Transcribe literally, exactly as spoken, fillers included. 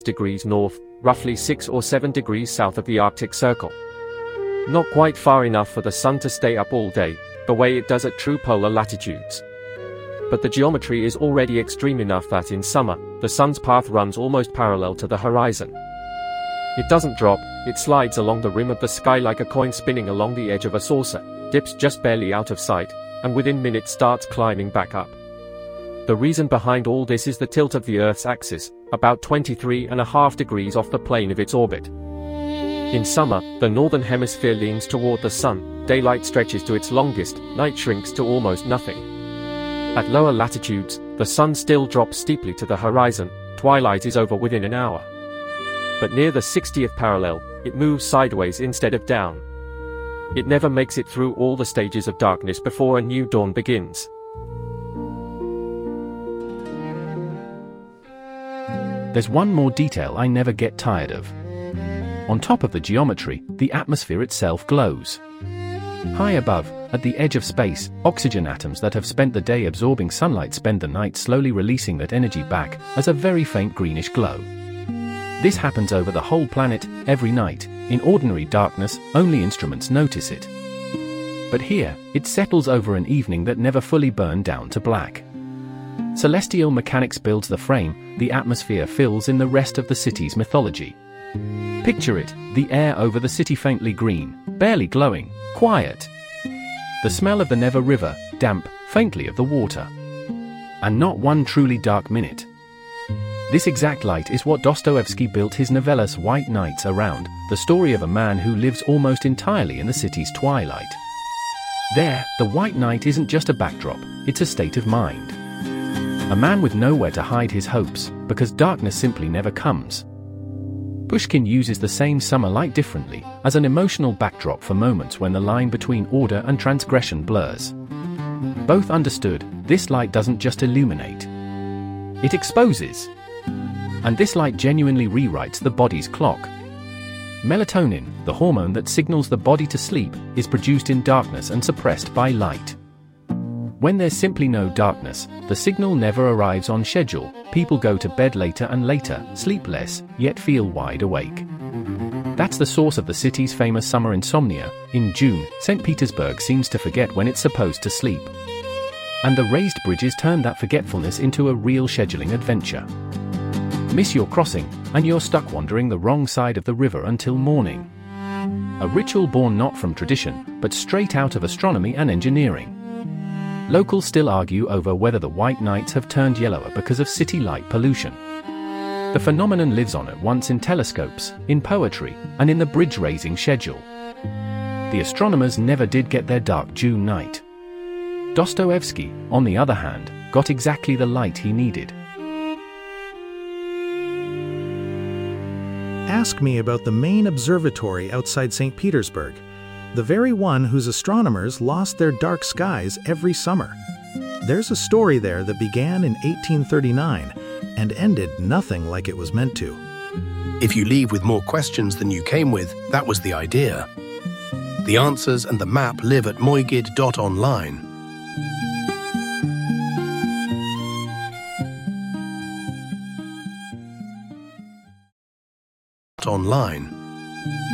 degrees north, roughly six or seven degrees south of the Arctic Circle. Not quite far enough for the sun to stay up all day, the way it does at true polar latitudes. But the geometry is already extreme enough that in summer, the sun's path runs almost parallel to the horizon. It doesn't drop, it slides along the rim of the sky like a coin spinning along the edge of a saucer, dips just barely out of sight, and within minutes starts climbing back up. The reason behind all this is the tilt of the Earth's axis, about twenty-three and a half degrees off the plane of its orbit. In summer, the northern hemisphere leans toward the sun, daylight stretches to its longest, night shrinks to almost nothing. At lower latitudes, the sun still drops steeply to the horizon, twilight is over within an hour. But near the sixtieth parallel, it moves sideways instead of down. It never makes it through all the stages of darkness before a new dawn begins. There's one more detail I never get tired of. On top of the geometry, the atmosphere itself glows. High above, at the edge of space, oxygen atoms that have spent the day absorbing sunlight spend the night slowly releasing that energy back as a very faint greenish glow. This happens over the whole planet, every night. In ordinary darkness, only instruments notice it. But here, it settles over an evening that never fully burned down to black. Celestial mechanics builds the frame, the atmosphere fills in the rest of the city's mythology. Picture it, the air over the city faintly green, barely glowing, quiet. The smell of the Neva River, damp, faintly of the water. And not one truly dark minute. This exact light is what Dostoevsky built his novellas White Nights around, the story of a man who lives almost entirely in the city's twilight. There, the white night isn't just a backdrop, it's a state of mind. A man with nowhere to hide his hopes, because darkness simply never comes. Pushkin uses the same summer light differently, as an emotional backdrop for moments when the line between order and transgression blurs. Both understood, this light doesn't just illuminate. It exposes. And this light genuinely rewrites the body's clock. Melatonin, the hormone that signals the body to sleep, is produced in darkness and suppressed by light. When there's simply no darkness, the signal never arrives on schedule, people go to bed later and later, sleep less, yet feel wide awake. That's the source of the city's famous summer insomnia. In June, Saint Petersburg seems to forget when it's supposed to sleep. And the raised bridges turn that forgetfulness into a real scheduling adventure. Miss your crossing, and you're stuck wandering the wrong side of the river until morning. A ritual born not from tradition, but straight out of astronomy and engineering. Locals still argue over whether the white nights have turned yellower because of city light pollution. The phenomenon lives on at once in telescopes, in poetry, and in the bridge-raising schedule. The astronomers never did get their dark June night. Dostoevsky, on the other hand, got exactly the light he needed. Ask me about the main observatory outside Saint Petersburg, the very one whose astronomers lost their dark skies every summer. There's a story there that began in eighteen thirty-nine and ended nothing like it was meant to. If you leave with more questions than you came with, that was the idea. The answers and the map live at moigid dot online. Online.